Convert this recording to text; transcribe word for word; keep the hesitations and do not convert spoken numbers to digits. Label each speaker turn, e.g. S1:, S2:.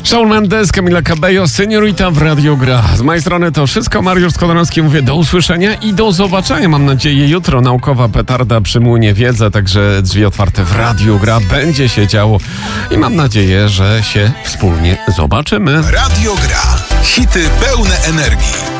S1: Shawn Mendes, Camila Cabello, Señorita w Radio Gra. Z mojej strony to wszystko. Mariusz Skłodowski, mówię do usłyszenia i do zobaczenia. Mam nadzieję jutro naukowa petarda przymłynie wiedzę, także drzwi otwarte w Radio Gra. Będzie się działo i mam nadzieję, że się wspólnie zobaczymy.
S2: Radio Gra. Hity pełne energii.